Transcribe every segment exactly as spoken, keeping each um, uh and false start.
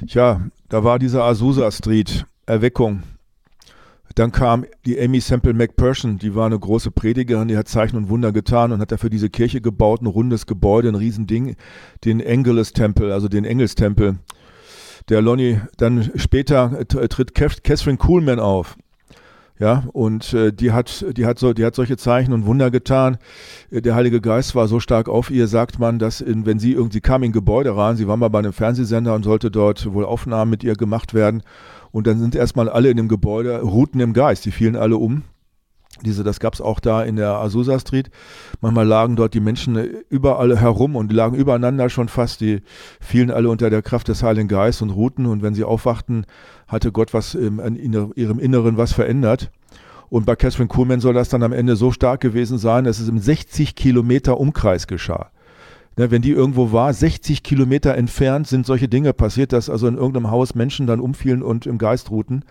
Tja, da war dieser Azusa Street, Erweckung. Dann kam die Amy Semple McPherson, die war eine große Predigerin, die hat Zeichen und Wunder getan und hat dafür diese Kirche gebaut, ein rundes Gebäude, ein Riesending, den Angelus-Tempel, also den Engelstempel. Der Lonnie, dann später äh, tritt Catherine Kuhlman auf. Ja, und äh, die hat, die hat so, die hat solche Zeichen und Wunder getan. Äh, der Heilige Geist war so stark auf ihr, sagt man, dass in, wenn sie irgendwie kam in ein Gebäude rein, sie war mal bei einem Fernsehsender und sollte dort wohl Aufnahmen mit ihr gemacht werden. Und dann sind erstmal alle in dem Gebäude, ruhten im Geist, die fielen alle um. Diese, das gab es auch da in der Azusa Street. Manchmal lagen dort die Menschen überall herum und lagen übereinander schon fast. Die fielen alle unter der Kraft des Heiligen Geistes und ruhten. Und wenn sie aufwachten, hatte Gott was im, in ihrem Inneren was verändert. Und bei Catherine Kuhlman soll das dann am Ende so stark gewesen sein, dass es im sechzig Kilometer Umkreis geschah. Ne, wenn die irgendwo war, sechzig Kilometer entfernt, sind solche Dinge passiert, dass also in irgendeinem Haus Menschen dann umfielen und im Geist ruhten.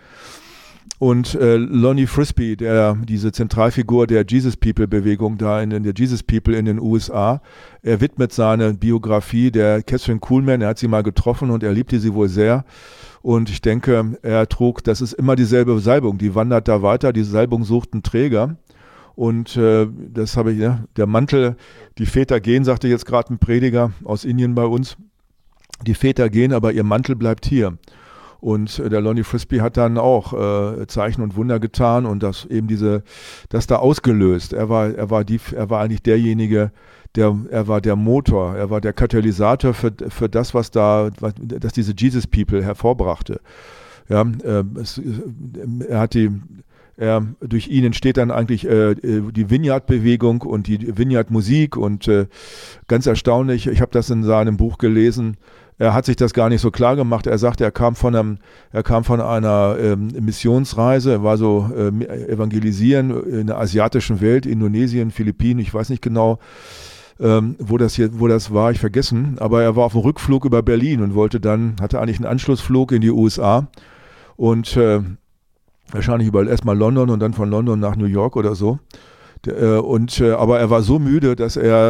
Und äh, Lonnie Frisbee, der, diese Zentralfigur der Jesus People Bewegung da in, in der Jesus People in den U S A, er widmet seine Biografie der Catherine Kuhlman, er hat sie mal getroffen und er liebte sie wohl sehr. Und ich denke, er trug, das ist immer dieselbe Salbung, die wandert da weiter, die Salbung sucht einen Träger. Und äh, das habe ich, ja, der Mantel, die Väter gehen, sagte jetzt gerade ein Prediger aus Indien bei uns, die Väter gehen, aber ihr Mantel bleibt hier. Und der Lonnie Frisbee hat dann auch äh, Zeichen und Wunder getan und das eben diese, das da ausgelöst. Er war, er war die, er war eigentlich derjenige, der, er war der Motor, er war der Katalysator für, für das, was da, was, das diese Jesus People hervorbrachte. Ja, äh, es, er hat die, er, durch ihn entsteht dann eigentlich äh, die Vineyard-Bewegung und die Vineyard-Musik und äh, ganz erstaunlich, ich habe das in seinem Buch gelesen. Er hat sich das gar nicht so klar gemacht. Er sagte, er kam von, einem, er kam von einer ähm, Missionsreise, er war so ähm, evangelisieren in der asiatischen Welt, Indonesien, Philippinen, ich weiß nicht genau, ähm, wo das hier, wo das war, ich vergessen. Aber er war auf dem Rückflug über Berlin und wollte dann, hatte eigentlich einen Anschlussflug in die U S A und äh, wahrscheinlich über erstmal London und dann von London nach New York oder so. Der, äh, und, äh, aber er war so müde, dass er